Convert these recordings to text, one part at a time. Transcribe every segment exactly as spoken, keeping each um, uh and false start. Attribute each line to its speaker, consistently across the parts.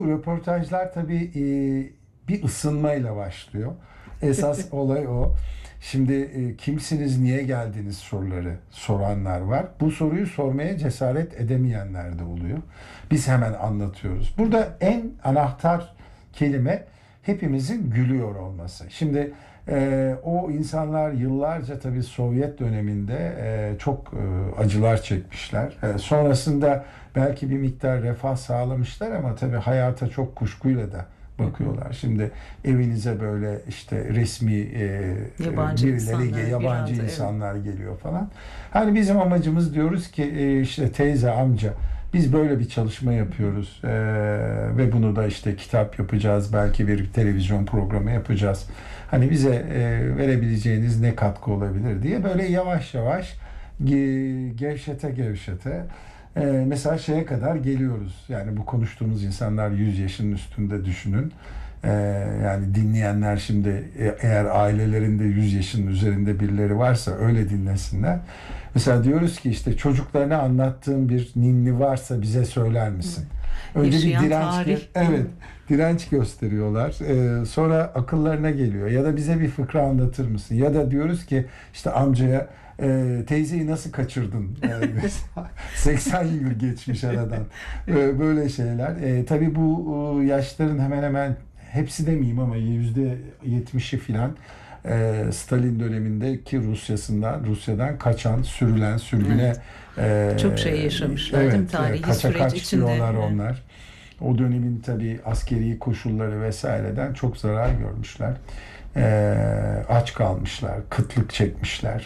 Speaker 1: Röportajlar tabii e, bir ısınmayla başlıyor. Esas olay o. Şimdi e, kimsiniz, niye geldiniz soruları soranlar var. Bu soruyu sormaya cesaret edemeyenler de oluyor. Biz hemen anlatıyoruz. Burada en anahtar kelime hepimizin gülüyor olması. Şimdi e, o insanlar yıllarca tabii Sovyet döneminde e, çok e, acılar çekmişler. E, sonrasında belki bir miktar refah sağlamışlar ama tabii hayata çok kuşkuyla da bakıyorlar. Şimdi evinize böyle işte resmi e,
Speaker 2: Yabancı
Speaker 1: birileri,
Speaker 2: insanlar, bir
Speaker 1: yabancı
Speaker 2: anda, evet.
Speaker 1: insanlar geliyor falan. Hani bizim amacımız, diyoruz ki e, işte teyze, amca, biz böyle bir çalışma yapıyoruz. E, ve bunu da işte kitap yapacağız, belki bir televizyon programı yapacağız. Hani bize e, verebileceğiniz ne katkı olabilir diye böyle yavaş yavaş ge- gevşete gevşete ee, mesela şeye kadar geliyoruz. Yani bu konuştuğumuz insanlar yüz yaşının üstünde, düşünün. Ee, yani dinleyenler şimdi e- eğer ailelerinde yüz yaşının üzerinde birileri varsa öyle dinlesinler. Mesela diyoruz ki işte çocuklarına anlattığın bir ninni varsa bize söyler misin? Önce bir
Speaker 2: Yaşayan
Speaker 1: direnç,
Speaker 2: tarih.
Speaker 1: evet, direnç gösteriyorlar. Ee, sonra akıllarına geliyor. Ya da bize bir fıkra anlatır mısın? Ya da diyoruz ki işte amcaya, e, teyzeyi nasıl kaçırdın? Ee, seksen yıl geçmiş aradan. Ee, böyle şeyler. Ee, tabii bu e, yaşların hemen hemen hepsi demeyeyim ama yüzde yetmişi filan e, Stalin dönemindeki Rusya'sından Rusya'dan kaçan, sürülen, sürgüne
Speaker 2: Evet.
Speaker 1: e,
Speaker 2: Çok şey yaşamışlar, değil mi?
Speaker 1: evet,
Speaker 2: Tarihi
Speaker 1: kaça
Speaker 2: süreç
Speaker 1: kaç
Speaker 2: içinde.
Speaker 1: diyorlar
Speaker 2: Evet.
Speaker 1: onlar. O dönemin tabii askeri koşulları vesaireden çok zarar görmüşler. E, aç kalmışlar, kıtlık çekmişler.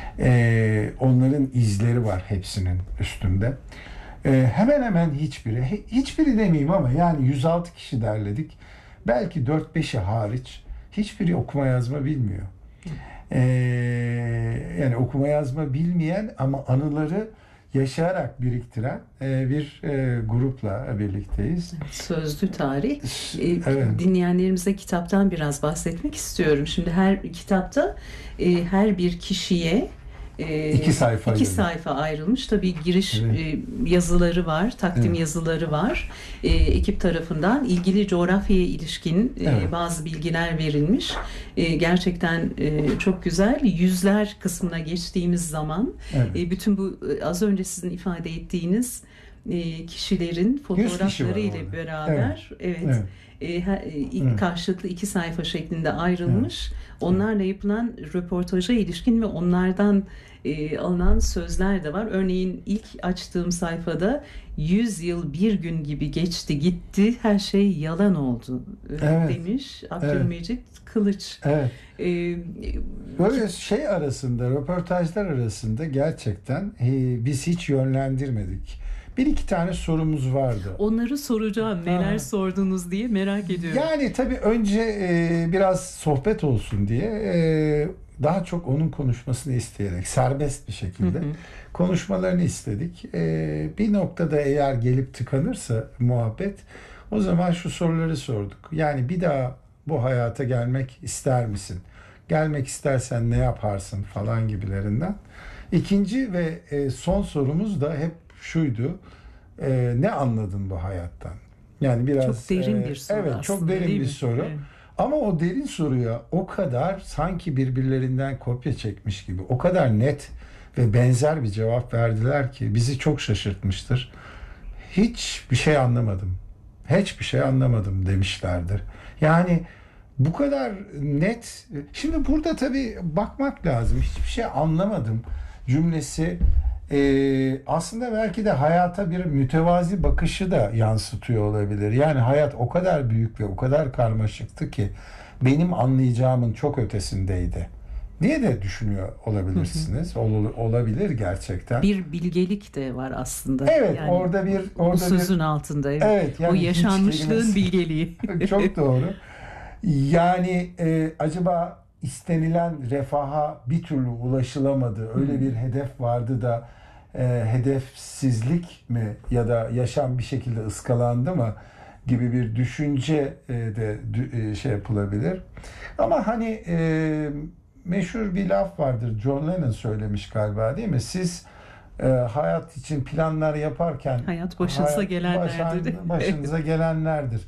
Speaker 1: E, onların izleri var hepsinin üstünde. E, hemen hemen hiçbiri, he- hiçbiri demeyeyim ama yani yüz altı kişi derledik. Belki dört beşi hariç hiçbiri okuma yazma bilmiyor. E, yani okuma yazma bilmeyen ama anıları yaşayarak biriktiren e, bir e, grupla birlikteyiz.
Speaker 2: Sözlü tarih.
Speaker 1: S-
Speaker 2: E,
Speaker 1: Evet,
Speaker 2: Dinleyenlerimize kitaptan biraz bahsetmek istiyorum. Şimdi her kitapta e, her bir kişiye e,
Speaker 1: iki sayfa
Speaker 2: iki
Speaker 1: ayrıldı.
Speaker 2: sayfa ayrılmış. Tabii giriş
Speaker 1: Evet,
Speaker 2: e, yazıları var, takdim
Speaker 1: evet,
Speaker 2: yazıları var. E, ekip tarafından ilgili coğrafyaya ilişkin
Speaker 1: evet,
Speaker 2: e, bazı bilgiler verilmiş. E, gerçekten e, çok güzel. Yüzler kısmına geçtiğimiz zaman
Speaker 1: evet.
Speaker 2: e, bütün bu e, az önce sizin ifade ettiğiniz e, kişilerin
Speaker 1: yüz kişi
Speaker 2: fotoğrafları
Speaker 1: var
Speaker 2: ile
Speaker 1: orada. Evet,
Speaker 2: beraber, evet,
Speaker 1: evet,
Speaker 2: e, he- e, ilk
Speaker 1: evet,
Speaker 2: karşılıklı iki sayfa şeklinde
Speaker 1: evet,
Speaker 2: ayrılmış.
Speaker 1: evet.
Speaker 2: Onlarla yapılan röportaja ilişkin ve onlardan e, alınan sözler de var. Örneğin ilk açtığım sayfada yüz yıl bir gün gibi geçti gitti, her şey yalan oldu e,
Speaker 1: Evet,
Speaker 2: demiş
Speaker 1: evet,
Speaker 2: Abdülmecit Kılıç.
Speaker 1: evet.
Speaker 2: E,
Speaker 1: Böyle şey arasında, röportajlar arasında gerçekten e, biz hiç yönlendirmedik. Bir iki tane sorumuz vardı.
Speaker 2: Onları soracağım, neler
Speaker 1: Ha.
Speaker 2: sordunuz diye merak ediyorum.
Speaker 1: Yani tabii önce e, biraz sohbet olsun diye e, daha çok onun konuşmasını isteyerek serbest bir
Speaker 2: Hı
Speaker 1: şekilde
Speaker 2: hı.
Speaker 1: konuşmalarını istedik. E, bir noktada eğer gelip tıkanırsa muhabbet, o zaman şu soruları sorduk. Yani bir daha bu hayata gelmek ister misin? Gelmek istersen ne yaparsın falan gibilerinden. İkinci ve e, son sorumuz da hep şuydu. E, ne anladın bu hayattan? Yani
Speaker 2: Çok
Speaker 1: biraz
Speaker 2: derin bir
Speaker 1: e,
Speaker 2: soru
Speaker 1: evet, çok
Speaker 2: aslında,
Speaker 1: derin
Speaker 2: değil
Speaker 1: bir
Speaker 2: mi?
Speaker 1: soru.
Speaker 2: Evet.
Speaker 1: Ama o derin soruya o kadar sanki birbirlerinden kopya çekmiş gibi, o kadar net ve benzer bir cevap verdiler ki bizi çok şaşırtmıştır. Hiçbir şey anlamadım. Hiçbir şey anlamadım demişlerdir. Yani bu kadar net. Şimdi burada tabii bakmak lazım. Hiçbir şey anlamadım cümlesi e, aslında belki de hayata bir mütevazi bakışı da yansıtıyor olabilir. Yani hayat o kadar büyük ve o kadar karmaşıktı ki benim anlayacağımın çok ötesindeydi diye de düşünüyor
Speaker 2: Hı hı.
Speaker 1: olabilirsiniz. Ol- olabilir gerçekten.
Speaker 2: Bir bilgelik de var aslında.
Speaker 1: Evet,
Speaker 2: Yani
Speaker 1: orada bir
Speaker 2: bu
Speaker 1: orada bir
Speaker 2: sözün altında, evet.
Speaker 1: evet,
Speaker 2: O
Speaker 1: yani hiç
Speaker 2: yaşanmışlığın
Speaker 1: kelimesi
Speaker 2: bilgeliği.
Speaker 1: çok doğru. Yani e, acaba istenilen refaha bir türlü ulaşılamadı. Öyle bir
Speaker 2: Hmm.
Speaker 1: hedef vardı da e, hedefsizlik mi ya da yaşam bir şekilde ıskalandı mı gibi bir düşünce e, de dü- e, şey yapılabilir. Ama hani e, meşhur bir laf vardır. John Lennon söylemiş galiba, değil mi? Siz e, hayat için planlar yaparken
Speaker 2: Hayat başınıza
Speaker 1: hayat
Speaker 2: gelenlerdir.
Speaker 1: başan, başınıza gelenlerdir.